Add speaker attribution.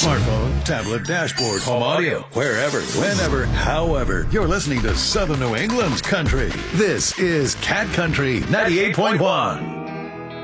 Speaker 1: smartphone, tablet, dashboard, home audio, wherever, whenever, however. You're listening to Southern New England's country. This is Cat Country 98.1.